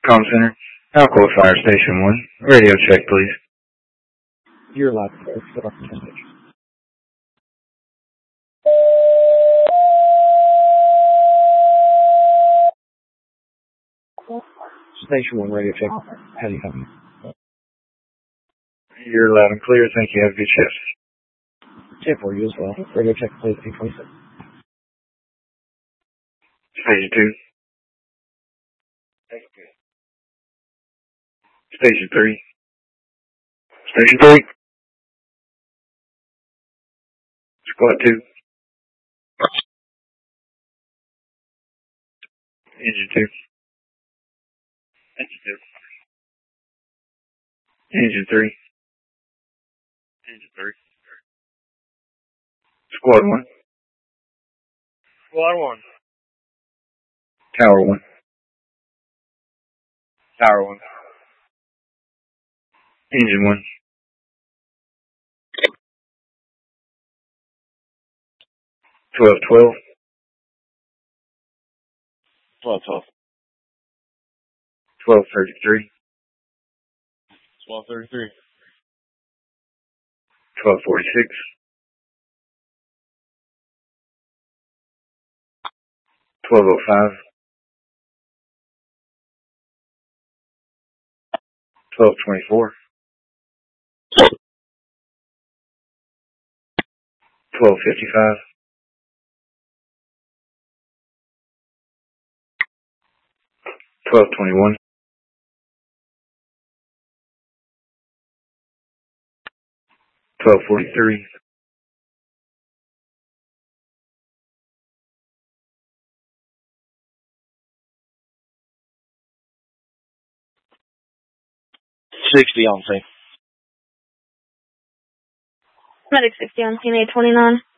Comm Center. Alcoa Fire Station 1. Radio check, please. You're live. Set up the message. Station 1 radio check. How do you help me? You're loud and clear. Thank you. Have a good shift. 10 for you as well. Radio check, please. 827. Station 2. Station 3. Station 3. Squad 2. Engine 2. Engine 2. Engine 3. Engine 3. Squad 1. Squad 1. Tower 1. Tower 1. Engine 1. 1212. 1212. 1233. 1233. 1246. 1205. 1224. 1255. 1221. 1243. 60 on scene. Medic 60 on scene, 829.